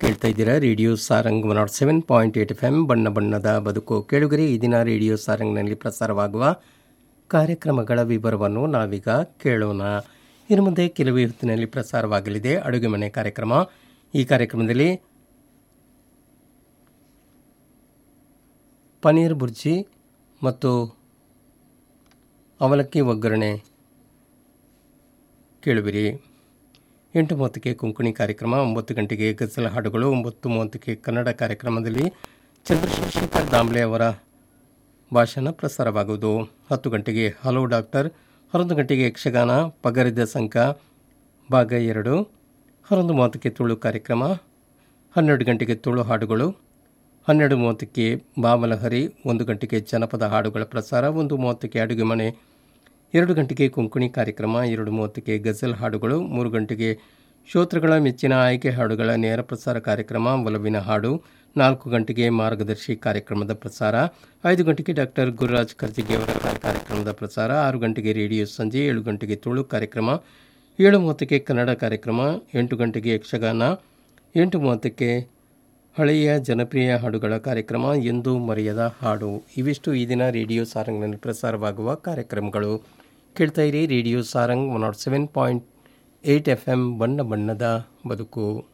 ಕೇಳ್ತಾ ಇದ್ದೀರಾ radio Sarang 107.8 FM ಬಣ್ಣ ಬಣ್ಣದ ಬದುಕು. ಕೇಳುಗರೆ, ಈ ದಿನ ರೇಡಿಯೋ ಸಾರಂಗ್ನಲ್ಲಿ ಪ್ರಸಾರವಾಗುವ ಕಾರ್ಯಕ್ರಮಗಳ ವಿವರವನ್ನು ನಾವೀಗ ಕೇಳೋಣ. ಇನ್ನು ಮುಂದೆ ಕೆಲವೇ ಹೊತ್ತಿನಲ್ಲಿ ಪ್ರಸಾರವಾಗಲಿದೆ ಅಡುಗೆ ಮನೆ ಕಾರ್ಯಕ್ರಮ. ಈ ಕಾರ್ಯಕ್ರಮದಲ್ಲಿ ಪನೀರ್ ಬುರ್ಜಿ ಮತ್ತು ಅವಲಕ್ಕಿ ಒಗ್ಗರಣೆ ಕೇಳುವಿರಿ. 8:30ಕ್ಕೆ ಕೊಂಕಣಿ ಕಾರ್ಯಕ್ರಮ, 9 ಗಂಟೆಗೆ ಗಜಲ್ ಹಾಡುಗಳು, 9:30ಕ್ಕೆ ಕನ್ನಡ ಕಾರ್ಯಕ್ರಮದಲ್ಲಿ ಚಂದ್ರಶೇಖರ್ ದಾಂಬ್ಲೆ ಅವರ ಭಾಷಣ ಪ್ರಸಾರವಾಗುವುದು. 10 ಗಂಟೆಗೆ ಹಲೋ ಡಾಕ್ಟರ್, 11 ಗಂಟೆಗೆ ಯಕ್ಷಗಾನ ಪಗರಿದ ಸಂಕ ಭಾಗ 2, 11:30ಕ್ಕೆ ತುಳು ಕಾರ್ಯಕ್ರಮ, 12 ಗಂಟೆಗೆ ತುಳು ಹಾಡುಗಳು, 12:30ಕ್ಕೆ ಬಾಮಲಹರಿ, 1 ಗಂಟೆಗೆ ಜನಪದ ಹಾಡುಗಳ ಪ್ರಸಾರ, 1:30ಕ್ಕೆ ಅಡುಗೆ ಮನೆ, 2 ಗಂಟೆಗೆ ಕೊಂಕಣಿ ಕಾರ್ಯಕ್ರಮ, 2:30ಕ್ಕೆ ಗಜಲ್ ಹಾಡುಗಳು, 3 ಗಂಟೆಗೆ ಶ್ರೋತೃಗಳ ಮೆಚ್ಚಿನ ಆಯ್ಕೆ ಹಾಡುಗಳ ನೇರ ಪ್ರಸಾರ ಕಾರ್ಯಕ್ರಮ ಒಲವಿನ ಹಾಡು, 4 ಗಂಟೆಗೆ ಮಾರ್ಗದರ್ಶಿ ಕಾರ್ಯಕ್ರಮದ ಪ್ರಸಾರ, 5 ಗಂಟೆಗೆ ಡಾಕ್ಟರ್ ಗುರುರಾಜ್ ಕರ್ಜಿಗೆ ಅವರ ಕಾರ್ಯಕ್ರಮದ ಪ್ರಸಾರ, 6 ಗಂಟೆಗೆ ರೇಡಿಯೋ ಸಂಜೆ, 7 ಗಂಟೆಗೆ ತುಳು ಕಾರ್ಯಕ್ರಮ, 7:30ಕ್ಕೆ ಕನ್ನಡ ಕಾರ್ಯಕ್ರಮ, 8 ಗಂಟೆಗೆ ಯಕ್ಷಗಾನ, 8:30ಕ್ಕೆ ಹಳೆಯ ಜನಪ್ರಿಯ ಹಾಡುಗಳ ಕಾರ್ಯಕ್ರಮ, ಎಂದೂ ಮರೆಯದ ಹಾಡು. ಇವಿಷ್ಟು ಈ ದಿನ ರೇಡಿಯೋ ಸಾರಂಗ್ನಲ್ಲಿ ಪ್ರಸಾರವಾಗುವ ಕಾರ್ಯಕ್ರಮಗಳು. ಕೇಳ್ತಾ ಇರಿ ರೇಡಿಯೋ ಸಾರಂಗ್ 107.8 FM ಬಣ್ಣ ಬಣ್ಣದ ಬದುಕು.